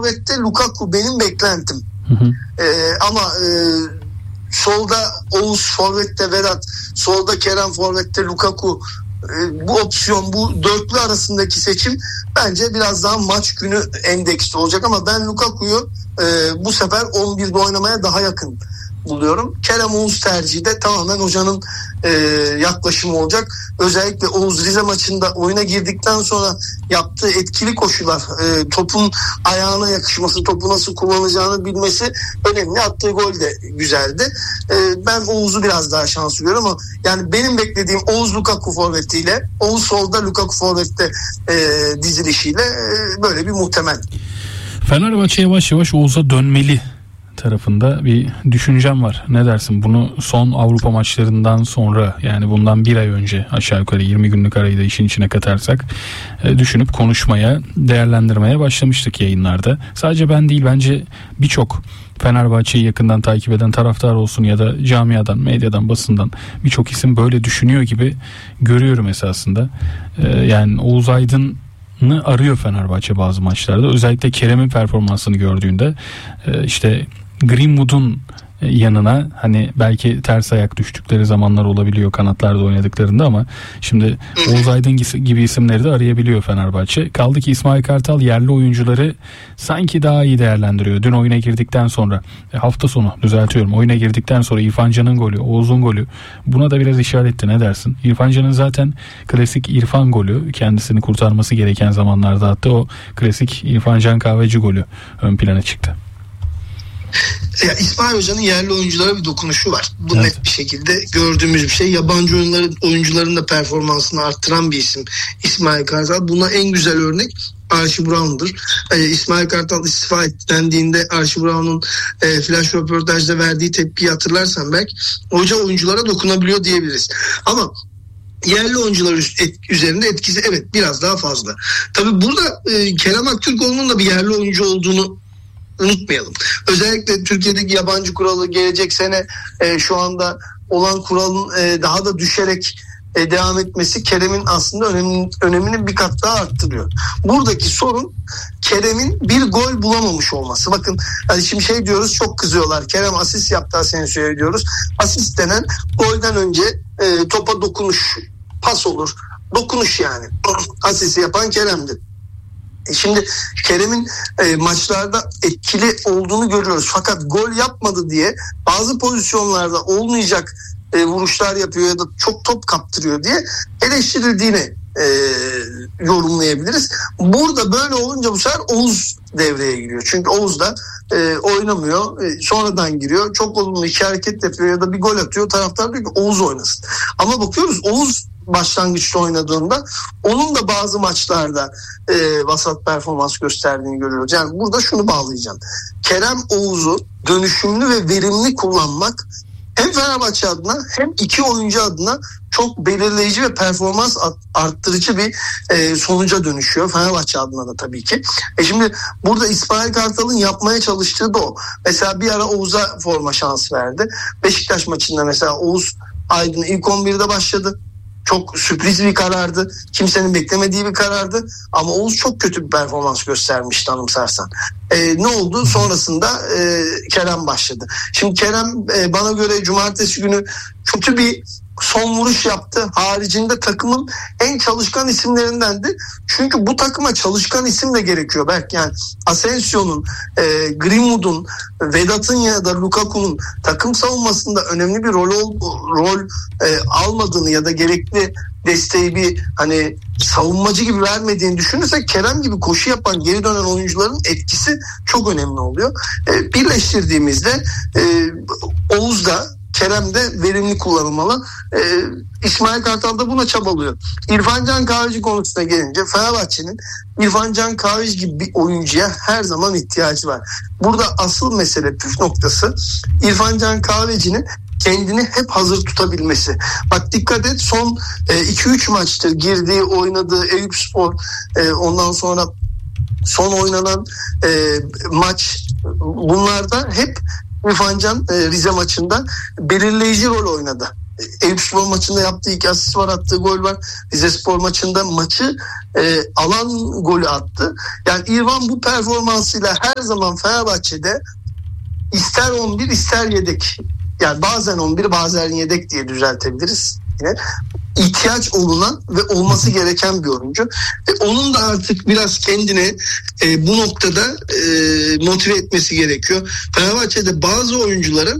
forvette Lukaku benim beklentim. Ama solda Oğuz, forvette Vedat, solda Kerem, forvette Lukaku, bu opsiyon, bu dörtlü arasındaki seçim bence biraz daha maç günü endeksli olacak ama ben Lukaku'yu bu sefer 11'de oynamaya daha yakın buluyorum. Kerem Oğuz tercihi de tamamen hocanın yaklaşımı olacak. Özellikle Oğuz Rize maçında oyuna girdikten sonra yaptığı etkili koşular, topun ayağına yakışması, topu nasıl kullanacağını bilmesi önemli. Attığı gol de güzeldi. Ben Oğuz'u biraz daha şanslı görüyorum ama yani benim beklediğim Oğuz Lukaku forvetiyle, Oğuz solda Lukaku forvette dizilişiyle böyle bir muhtemel. Fenerbahçe yavaş yavaş Oğuz'a dönmeli tarafında bir düşüncem var. Ne dersin? Bunu son Avrupa maçlarından sonra, yani bundan bir ay önce, aşağı yukarı 20 günlük arayı da işin içine katarsak düşünüp konuşmaya, değerlendirmeye başlamıştık yayınlarda. Sadece ben değil, bence birçok Fenerbahçe'yi yakından takip eden taraftar olsun ya da camiadan, medyadan, basından birçok isim böyle düşünüyor gibi görüyorum esasında. Yani Oğuz Aydın'ı arıyor Fenerbahçe bazı maçlarda. Özellikle Kerem'in performansını gördüğünde işte Greenwood'un yanına, hani belki ters ayak düştükleri zamanlar olabiliyor kanatlarda oynadıklarında, ama şimdi Oğuz Aydın gibi isimleri de arayabiliyor Fenerbahçe. Kaldı ki İsmail Kartal yerli oyuncuları sanki daha iyi değerlendiriyor. Dün oyuna girdikten sonra, hafta sonu düzeltiyorum, oyuna girdikten sonra İrfan Can'ın golü, Oğuz'un golü, buna da biraz işaretti. Ne dersin? İrfan Can'ın zaten klasik İrfan golü, kendisini kurtarması gereken zamanlarda attı, o klasik İrfan Can Kahveci golü ön plana çıktı. Ya İsmail Hoca'nın yerli oyunculara bir dokunuşu var. Bu evet, net bir şekilde gördüğümüz bir şey. Yabancı oyuncuların da performansını arttıran bir isim İsmail Kartal. Buna en güzel örnek Archie Brown'dur. İsmail Kartal istifa dendiğinde Archie Brown'un flash röportajda verdiği tepkiyi hatırlarsan belki, hoca oyunculara dokunabiliyor diyebiliriz. Ama yerli oyuncular üzerinde etkisi evet biraz daha fazla. Tabii burada Kerem Aktürkoğlu'nun da bir yerli oyuncu olduğunu unutmayalım. Özellikle Türkiye'deki yabancı kuralı gelecek sene şu anda olan kuralın daha da düşerek devam etmesi Kerem'in aslında önemini bir kat daha arttırıyor. Buradaki sorun Kerem'in bir gol bulamamış olması. Bakın hani şimdi şey diyoruz, çok kızıyorlar. Kerem asist yaptı Asensio'ya diyoruz. Asist denen golden önce topa dokunuş, pas olur. Dokunuş yani. Asisti yapan Kerem'dir. Şimdi Kerem'in maçlarda etkili olduğunu görüyoruz. Fakat gol yapmadı diye bazı pozisyonlarda olmayacak vuruşlar yapıyor ya da çok top kaptırıyor diye eleştirildiğini yorumlayabiliriz. Burada böyle olunca bu sefer Oğuz devreye giriyor. Çünkü Oğuz da oynamıyor. Sonradan giriyor. Çok olumlu iki hareket yapıyor ya da bir gol atıyor. Taraftar diyor ki Oğuz oynasın. Ama bakıyoruz Oğuz başlangıçta oynadığında onun da bazı maçlarda vasat performans gösterdiğini görüyoruz. Yani burada şunu bağlayacağım. Kerem Oğuz'u dönüşümlü ve verimli kullanmak hem Fenerbahçe adına hem iki oyuncu adına çok belirleyici ve performans arttırıcı bir sonuca dönüşüyor. Fenerbahçe adına da tabii ki. Şimdi burada İsmail Kartal'ın yapmaya çalıştığı da o. Mesela bir ara Oğuz'a forma şansı verdi. Beşiktaş maçında mesela Oğuz Aydın ilk 11'de başladı. Çok sürpriz bir karardı. Kimsenin beklemediği bir karardı. Ama Oğuz çok kötü bir performans göstermişti anımsarsan. Ne oldu? Sonrasında Kerem başladı. Şimdi Kerem bana göre cumartesi günü kötü bir son vuruş yaptı. Haricinde takımın en çalışkan isimlerindendi. Çünkü bu takıma çalışkan isim de gerekiyor. Belki yani Asensio'nun, Greenwood'un, Vedat'ın ya da Lukaku'nun takım savunmasında önemli bir rol almadığını ya da gerekli desteği bir hani savunmacı gibi vermediğini düşünürsek Kerem gibi koşu yapan geri dönen oyuncuların etkisi çok önemli oluyor. Birleştirdiğimizde Oğuz da Kerem de verimli kullanılmalı. İsmail Kartal da buna çabalıyor. İrfan Can Kahveci konusuna gelince Fenerbahçe'nin İrfan Can Kahveci gibi bir oyuncuya her zaman ihtiyacı var. Burada asıl mesele, püf noktası İrfan Can Kahveci'nin kendini hep hazır tutabilmesi. Bak dikkat et, son 2-3 maçtır girdiği, oynadığı Eyüpspor, ondan sonra son oynanan maç, bunlarda hep İrfan Can Rize maçında belirleyici rol oynadı. Eyüpspor maçında yaptığı 2 asist var, attığı gol var. Rizespor maçında maçı alan golü attı. Yani İrfan bu performansıyla her zaman Fenerbahçe'de ister 11 ister yedek. Yani bazen 11 bazen yedek diye düzeltebiliriz yine. İhtiyaç olunan ve olması gereken bir oyuncu. Onun da artık biraz kendine bu noktada motive etmesi gerekiyor. Fenerbahçe'de bazı oyuncuların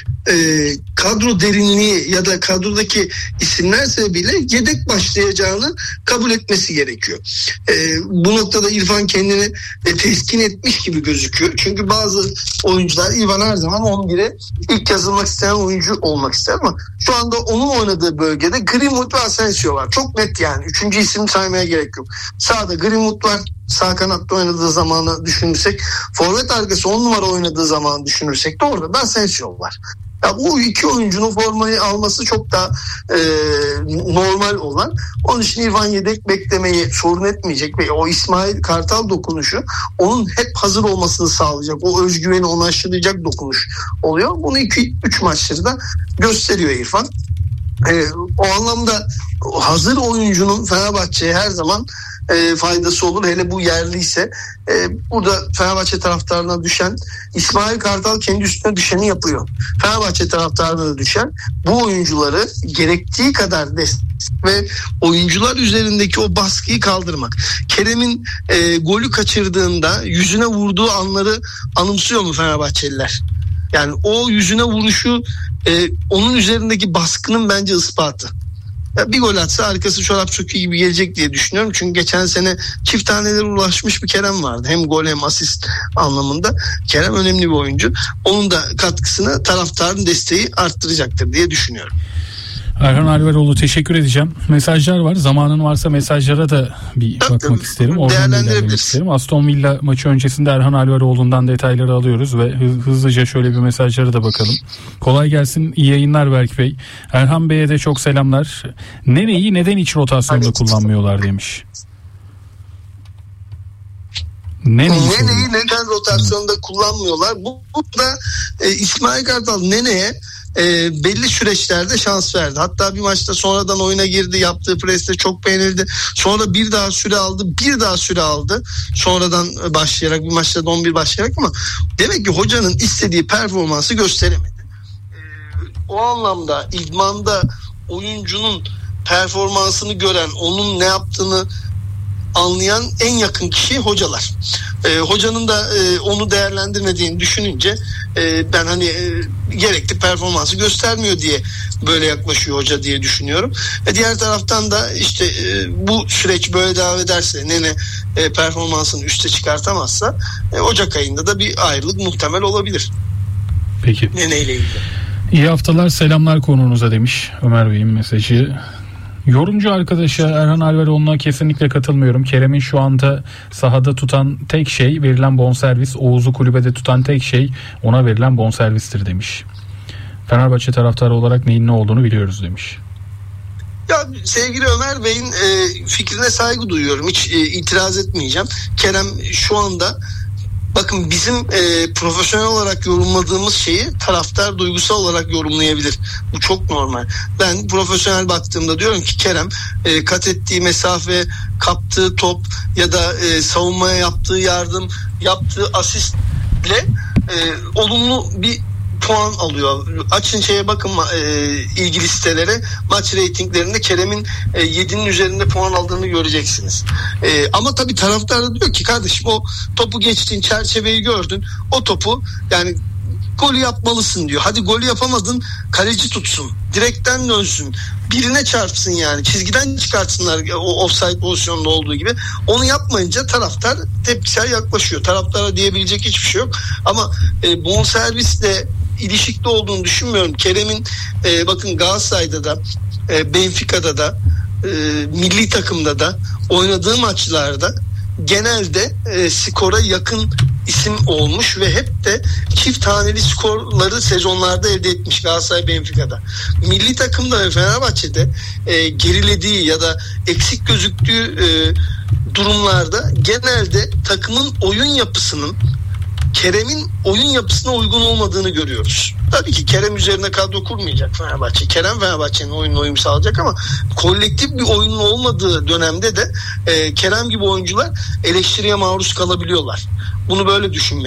kadro derinliği ya da kadrodaki isimler sebebiyle yedek başlayacağını kabul etmesi gerekiyor. Bu noktada İrfan kendini teskin etmiş gibi gözüküyor. Çünkü bazı oyuncular, İrfan her zaman 11'e ilk yazılmak isteyen oyuncu olmak ister ama şu anda onun oynadığı bölgede Greenwood ve Asensio var. Çok net yani. 3. isim saymaya gerek yok. Sağda Greenwood var. Sağ kanatta oynadığı zamanı düşünürsek, forvet arkası 10 numara oynadığı zamanı düşünürsek de orada da Asensio var. Ya bu 2 oyuncunun formayı alması çok da normal olan. Onun için İrfan yedek beklemeyi sorun etmeyecek ve o İsmail Kartal dokunuşu onun hep hazır olmasını sağlayacak. O özgüveni onu aşılayacak dokunuş oluyor. Bunu 2-3 maçları da gösteriyor İrfan. O anlamda hazır oyuncunun Fenerbahçe'ye her zaman faydası olur. Hele bu yerliyse. Burada Fenerbahçe taraftarına düşen, İsmail Kartal kendi üstüne düşeni yapıyor. Fenerbahçe taraftarına da düşen bu oyuncuları gerektiği kadar destek ve oyuncular üzerindeki o baskıyı kaldırmak. Kerem'in golü kaçırdığında yüzüne vurduğu anları anımsıyor mu Fenerbahçeliler? Yani o yüzüne vuruşu onun üzerindeki baskının bence ispatı. Ya bir gol atsa arkası çorap söküğü gibi gelecek diye düşünüyorum. Çünkü geçen sene çift tanelere ulaşmış bir Kerem vardı. Hem gol hem asist anlamında. Kerem önemli bir oyuncu. Onun da katkısını taraftarın desteği arttıracaktır diye düşünüyorum. Erhan Alveroğlu, teşekkür edeceğim. Mesajlar var. Zamanın varsa mesajlara da bir bakmak isterim. Oradan değerlendirmek isterim. Aston Villa maçı öncesinde Erhan Alveroğlu'ndan detayları alıyoruz ve hızlıca şöyle bir mesajlara da bakalım. Kolay gelsin. İyi yayınlar Berk Bey. Erhan Bey'e de çok selamlar. Nene'yi neden hiç rotasyonda kullanmıyorlar demiş. Nene'yi neden rotasyonda kullanmıyorlar? Bu da İsmail Kartal Nene'ye belli süreçlerde şans verdi. Hatta bir maçta sonradan oyuna girdi. Yaptığı presle çok beğenildi. Sonra bir daha süre aldı. Sonradan başlayarak bir maçta da 11 başlayarak ama demek ki hocanın istediği performansı gösteremedi. O anlamda idmanda oyuncunun performansını gören, onun ne yaptığını anlayan en yakın kişi hocalar. Hocanın da onu değerlendirmediğini düşününce ben gerekli performansı göstermiyor diye böyle yaklaşıyor hoca diye düşünüyorum. Diğer taraftan da işte bu süreç böyle devam ederse, Nene performansını üste çıkartamazsa Ocak ayında da bir ayrılık muhtemel olabilir. Peki. Nene ile ilgili. İyi haftalar, selamlar konuğunuza demiş Ömer Bey'in mesajı. Yorumcu arkadaşa Erhan Alveroğlu'na kesinlikle katılmıyorum. Kerem'in şu anda sahada tutan tek şey verilen bonservis. Oğuz'u kulübede tutan tek şey ona verilen bonservistir demiş. Fenerbahçe taraftarı olarak neyin ne olduğunu biliyoruz demiş. Ya sevgili Ömer Bey'in fikrine saygı duyuyorum. Hiç itiraz etmeyeceğim. Kerem şu anda bakın bizim profesyonel olarak yorumladığımız şeyi taraftar duygusal olarak yorumlayabilir. Bu çok normal. Ben profesyonel baktığımda diyorum ki Kerem kat ettiği mesafe, kaptığı top ya da savunmaya yaptığı yardım, yaptığı asistle olumlu bir puan alıyor. Açın bakın ilgili sitelere, maç reytinglerinde Kerem'in 7'nin üzerinde puan aldığını göreceksiniz. Ama tabii taraftar da diyor ki kardeşim o topu geçtin, çerçeveyi gördün. O topu yani golü yapmalısın diyor. Hadi golü yapamadın, kaleci tutsun. Direkten dönsün. Birine çarpsın yani. Çizgiden çıkartsınlar o offside pozisyonunda olduğu gibi. Onu yapmayınca taraftar tepkisel yaklaşıyor. Taraftara diyebilecek hiçbir şey yok. Ama bonservisle ilişkili olduğunu düşünmüyorum. Kerem'in bakın Galatasaray'da da Benfica'da da milli takımda da oynadığı maçlarda genelde skora yakın isim olmuş ve hep de çift taneli skorları sezonlarda elde etmiş Galatasaray Benfica'da. Milli takımda ve Fenerbahçe'de gerilediği ya da eksik gözüktüğü durumlarda genelde takımın oyun yapısının Kerem'in oyun yapısına uygun olmadığını görüyoruz. Tabii ki Kerem üzerine kadro kurmayacak Fenerbahçe. Kerem Fenerbahçe'nin oyununa uyum sağlayacak ama kolektif bir oyunun olmadığı dönemde de Kerem gibi oyuncular eleştiriye maruz kalabiliyorlar. Bunu böyle düşünmek